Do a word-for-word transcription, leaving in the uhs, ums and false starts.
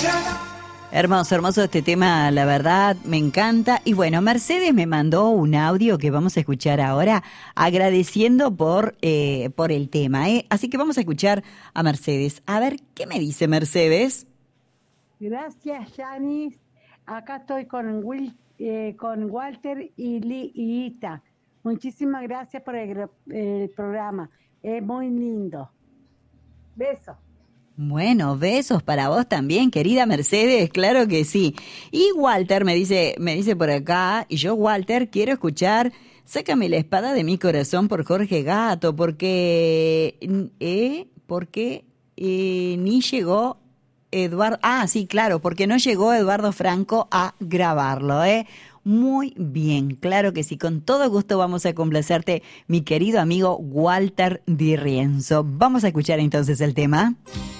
Hermoso, hermoso este tema, la verdad, me encanta. Y bueno, Mercedes me mandó un audio que vamos a escuchar ahora, agradeciendo por, eh, por el tema, ¿eh? Así que vamos a escuchar a Mercedes. A ver, ¿qué me dice Mercedes? Gracias, Yanis. Acá estoy con, Will, eh, con Walter y, Li, y Ita. Muchísimas gracias por el, el programa. Es muy lindo. Besos. Bueno, besos para vos también, querida Mercedes, claro que sí. Y Walter me dice, me dice por acá, y yo, Walter, quiero escuchar Sácame la espada de mi corazón por Jorge Gato, porque, eh, porque eh, ni llegó Eduardo, ah, sí, claro, porque no llegó Eduardo Franco a grabarlo, ¿eh? Muy bien, claro que sí, con todo gusto vamos a complacerte, mi querido amigo Walter Di Rienzo. Vamos a escuchar entonces el tema.